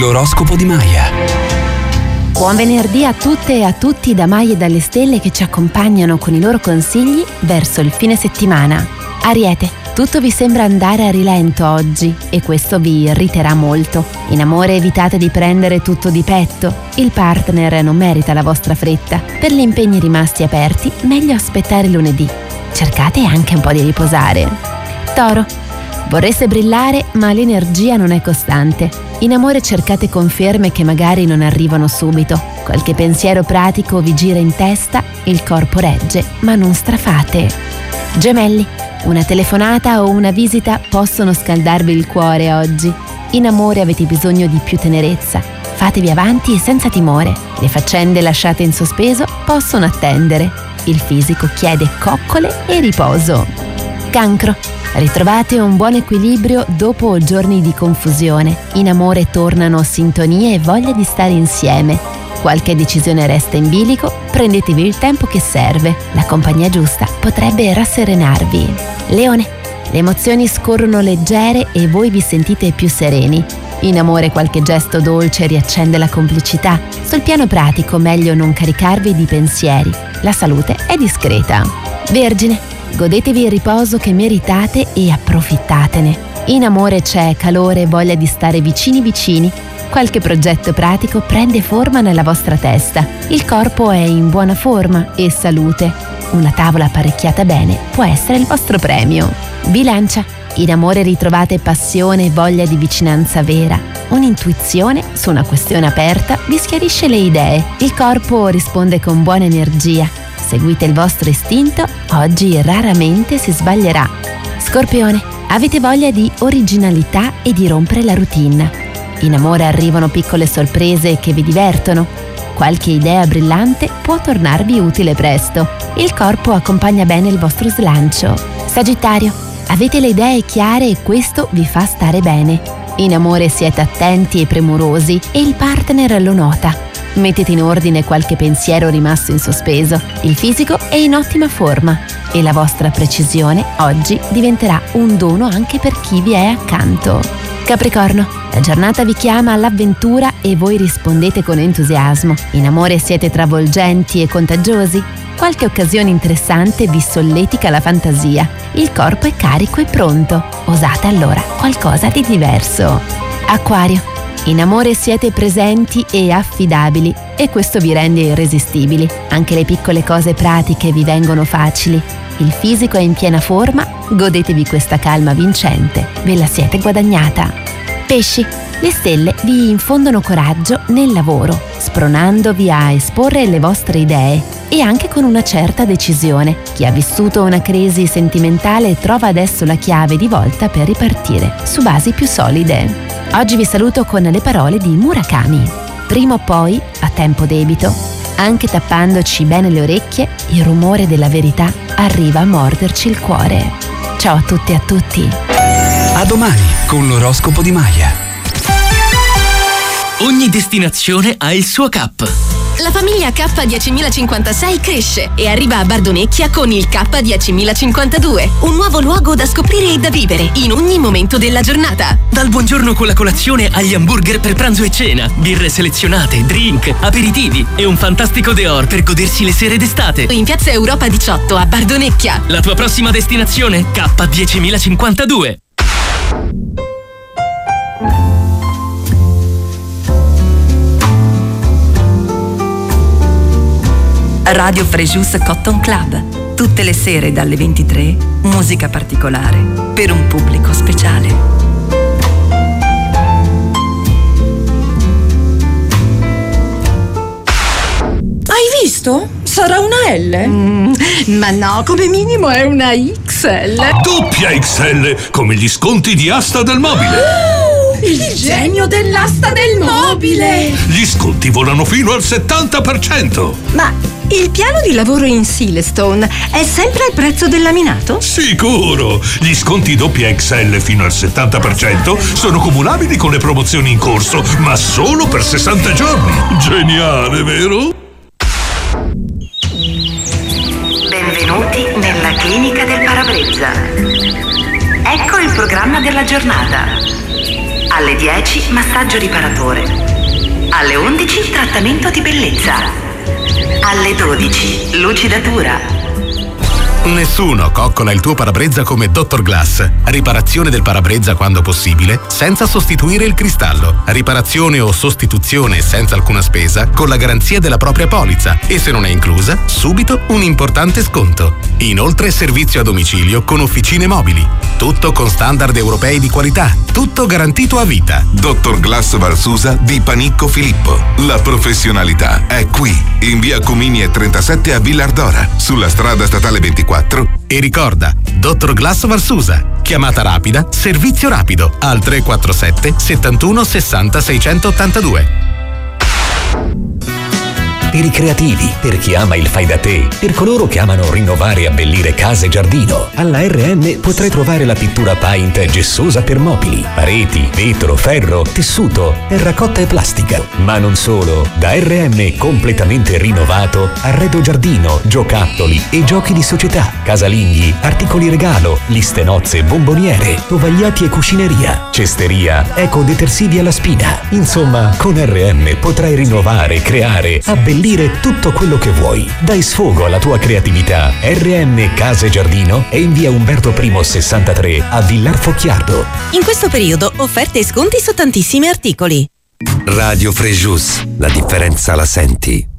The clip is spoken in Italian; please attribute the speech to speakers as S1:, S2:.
S1: l'oroscopo di Maya.
S2: Buon venerdì a tutte e a tutti da Maya e dalle stelle che ci accompagnano con i loro consigli verso il fine settimana. Ariete, tutto vi sembra andare a rilento oggi e questo vi irriterà molto. In amore evitate di prendere tutto di petto. Il partner non merita la vostra fretta. Per gli impegni rimasti aperti, meglio aspettare lunedì. Cercate anche un po' di riposare. Toro, vorreste brillare, ma l'energia non è costante. In amore cercate conferme che magari non arrivano subito. Qualche pensiero pratico vi gira in testa, il corpo regge, ma non strafate. Gemelli, una telefonata o una visita possono scaldarvi il cuore oggi. In amore avete bisogno di più tenerezza. Fatevi avanti e senza timore. Le faccende lasciate in sospeso possono attendere. Il fisico chiede coccole e riposo. Cancro, ritrovate un buon equilibrio dopo giorni di confusione. In amore tornano sintonia e voglia di stare insieme. Qualche decisione resta in bilico, prendetevi il tempo che serve. La compagnia giusta potrebbe rasserenarvi. Leone, le emozioni scorrono leggere e voi vi sentite più sereni. In amore qualche gesto dolce riaccende la complicità. Sul piano pratico meglio non caricarvi di pensieri. La salute è discreta. Vergine, godetevi il riposo che meritate e approfittatene. In amore c'è calore e voglia di stare vicini. Qualche progetto pratico prende forma nella vostra testa. Il corpo è in buona forma e salute. Una tavola apparecchiata bene può essere il vostro premio. Bilancia, in amore ritrovate passione e voglia di vicinanza vera. Un'intuizione su una questione aperta vi schiarisce le idee. Il corpo risponde con buona energia. Seguite il vostro istinto, oggi raramente si sbaglierà. Scorpione, avete voglia di originalità e di rompere la routine. In amore arrivano piccole sorprese che vi divertono. Qualche idea brillante può tornarvi utile presto. Il corpo accompagna bene il vostro slancio. Sagittario, avete le idee chiare e questo vi fa stare bene. In amore siete attenti e premurosi e il partner lo nota. Mettete in ordine qualche pensiero rimasto in sospeso. Il fisico è in ottima forma e la vostra precisione oggi diventerà un dono anche per chi vi è accanto. Capricorno, la giornata vi chiama all'avventura e voi rispondete con entusiasmo. In amore siete travolgenti e contagiosi. Qualche occasione interessante vi solletica la fantasia. Il corpo è carico e pronto. Osate allora qualcosa di diverso. Acquario, in amore siete presenti e affidabili e questo vi rende irresistibili. Anche le piccole cose pratiche vi vengono facili. Il fisico è in piena forma, godetevi questa calma vincente, ve la siete guadagnata. Pesci, le stelle vi infondono coraggio nel lavoro, spronandovi a esporre le vostre idee e anche con una certa decisione. Chi ha vissuto una crisi sentimentale trova adesso la chiave di volta per ripartire su basi più solide. Oggi vi saluto con le parole di Murakami. Prima o poi, a tempo debito, anche tappandoci bene le orecchie, il rumore della verità arriva a morderci il cuore. Ciao a tutte e a tutti.
S1: A domani con l'oroscopo di Maya.
S3: Ogni destinazione ha il suo CAP.
S4: La famiglia K10056 cresce e arriva a Bardonecchia con il K10052, un nuovo luogo da scoprire e da vivere in ogni momento della giornata.
S3: Dal buongiorno con la colazione agli hamburger per pranzo e cena, birre selezionate, drink, aperitivi e un fantastico dehors per godersi le sere d'estate.
S4: In piazza Europa 18 a Bardonecchia.
S3: La tua prossima destinazione? K10052.
S5: Radio Frejus Cotton Club. Tutte le sere dalle 23, musica particolare per un pubblico speciale.
S6: Hai visto? Sarà una L? Ma no, come minimo è una XL.
S7: Doppia XL, come gli sconti di Asta del Mobile.
S6: Il genio dell'asta del mobile!
S7: Gli sconti volano fino al 70%.
S6: Ma il piano di lavoro in Silestone è sempre al prezzo del laminato?
S7: Sicuro! Gli sconti doppia XL fino al 70% sono cumulabili con le promozioni in corso, ma solo per 60 giorni. Geniale, vero?
S5: Benvenuti nella clinica del parabrezza. Ecco il programma della giornata.
S8: Alle 10 massaggio riparatore. Alle 11 trattamento di bellezza. Alle 12 lucidatura.
S9: Nessuno coccola il tuo parabrezza come Dr. Glass. Riparazione del parabrezza quando possibile, senza sostituire il cristallo. Riparazione o sostituzione senza alcuna spesa, con la garanzia della propria polizza. E se non è inclusa, subito un importante sconto. Inoltre servizio a domicilio con officine mobili. Tutto con standard europei di qualità. Tutto garantito a vita.
S10: Dr. Glass Valsusa di Panicco Filippo. La professionalità è qui. In via Cuminie 37 a Villardora, sulla strada statale 24.
S9: E ricorda, Dr. Glass Valsusa. Chiamata rapida, servizio rapido al 347 71 60 682.
S11: Per i creativi, per chi ama il fai da te, per coloro che amano rinnovare e abbellire casa e giardino, alla RM potrai trovare la pittura paint gessosa per mobili, pareti, vetro, ferro, tessuto, terracotta e plastica. Ma non solo, da RM completamente rinnovato, arredo giardino, giocattoli e giochi di società, casalinghi, articoli regalo, liste nozze, bomboniere, tovagliati e cucineria, cesteria, ecodetersivi alla spina. Insomma, con RM potrai rinnovare, creare, abbellire tutto quello che vuoi. Dai sfogo alla tua creatività. RM Casa e Giardino è in via Umberto I 63 a Villar Focchiardo.
S12: In questo periodo offerte e sconti su tantissimi articoli.
S13: Radio Frejus, la differenza la senti.